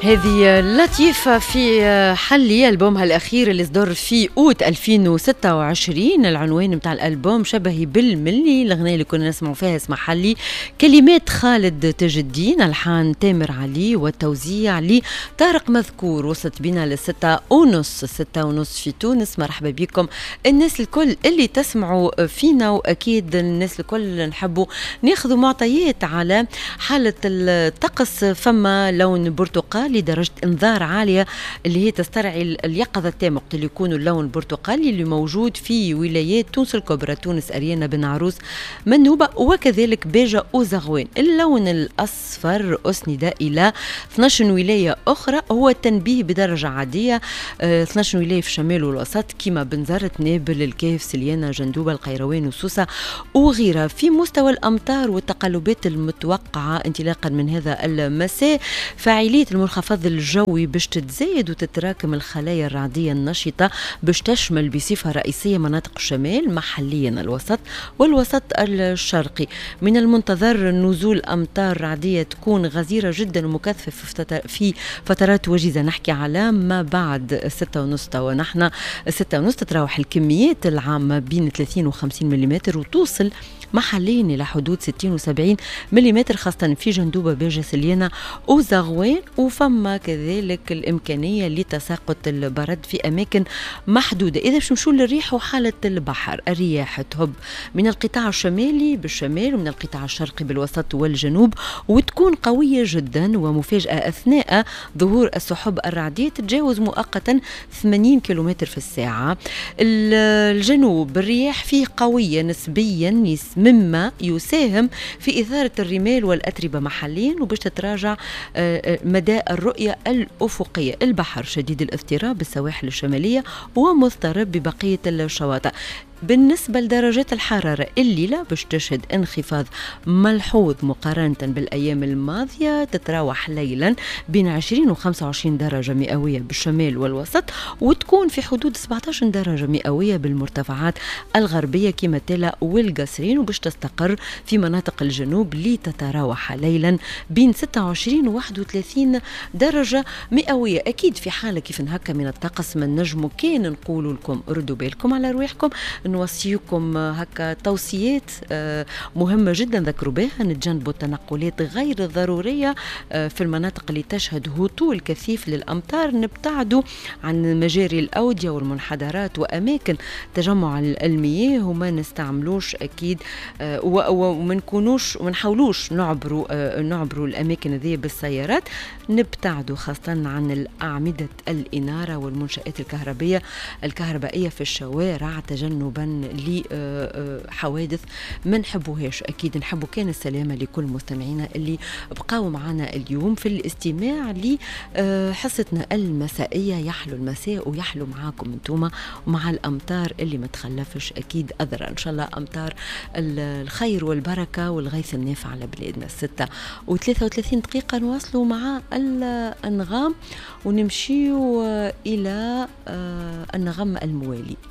هذه لطيفة في حلي ألبومها الأخير اللي صدر في أوت 2026. العنوان متاع الألبوم شبهي بالملي. الأغنية اللي كنا نسمعوا فيها اسمها حلي، كلمات خالد تاج الدين، ألحان تامر علي، والتوزيع لطارق مذكور. وصلت بنا لستة ونص في تونس. مرحبا بكم الناس الكل اللي تسمعوا فينا، وأكيد الناس الكل نحبوا ناخذوا معطيات على حالة الطقس. فما لون برتقالي لدرجة انذار عالية اللي هي تسترعي اليقظة التامة وقت اللي يكون اللون البرتقالي اللي موجود في ولايات تونس الكبرى، تونس، أريانا، بن عروس، منوبة، وكذلك باجة وزغوان. اللون الأصفر أسند إلى 12 ولاية أخرى، هو تنبيه بدرجة عادية. 12 ولاية في شمال والوسط كما بنزرت، نابل، الكاف، سليانة، جندوبة، القيروان، وسوسة وغيرها. في مستوى الأمطار والتقلبات المتوقعة انطلاقا من هذا المساء، فاعلية المنخفض الجوي باش تتزايد وتتراكم الخلايا الرعدية النشطة باش تشمل بصفة رئيسية مناطق الشمال، محليا الوسط والوسط الشرقي. من المنتظر نزول أمطار رعدية تكون غزيرة جدا ومكثفة في فترات وجيزة. نحكي على ما بعد 6:30، ونحن 6:30 تتراوح الكميات العامة بين 30 و 50 ملم، وتوصل محليا إلى حدود 60 و 70 ملم، خاصة في جندوبة، باجة، سليانة وزغوان. وفما كذلك الإمكانية لتساقط البرد في أماكن محدودة. إذا باش نمشوا للريح وحالة البحر، الرياح تهب من القطاع الشمالي بالشمال ومن القطاع الشرقي بالوسط والجنوب، وتكون قوية جدا ومفاجأة أثناء ظهور السحب الرعدية، تتجاوز مؤقتا 80 كيلومتر في الساعة. الجنوب الرياح فيه قوية نسبيا، مما يساهم في إثارة الرمال والأتربة محليا، وباش تتراجع مدى الرؤية الأفقية. البحر شديد الاضطراب بالسواحل الشمالية ومضطرب ببقية الشواطئ. بالنسبة لدرجات الحرارة الليلة باش تشهد انخفاض ملحوظ مقارنة بالأيام الماضية، تتراوح ليلا بين 20 و 25 درجة مئوية بالشمال والوسط، وتكون في حدود 17 درجة مئوية بالمرتفعات الغربية كما تلا والقصرين، وباش تستقر في مناطق الجنوب لتتراوح ليلا بين 26 و 31 درجة مئوية. أكيد في حالة كيف هكا من الطقس من نجمو كان نقول لكم ردوا بالكم على رواحكم، نوصيكم هكا توصيات مهمة جدا ذكروا بها، نتجنبوا التنقلات غير الضرورية في المناطق اللي تشهد هطول كثيف للأمطار، نبتعدوا عن مجاري الأودية والمنحدرات وأماكن تجمع المياه، وما نستعملوش أكيد وما نحاولوش نعبروا الأماكن ذي بالسيارات، نبتعدوا خاصة عن الأعمدة الإنارة والمنشآت الكهربائية في الشوارع، تجنبا لحوادث ما نحبوهاش. أكيد نحبوا كان السلامة لكل مستمعينا اللي بقاوا معنا اليوم في الاستماع لحصتنا المسائية. يحلو المساء ويحلو معاكم انتوما ومع الأمطار اللي ما تخلفش أكيد أذرة، إن شاء الله أمطار الخير والبركة والغيث النافع على بلادنا. 6:33 دقيقة نواصلوا مع الأنغام ونمشيوا إلى النغم الموالي.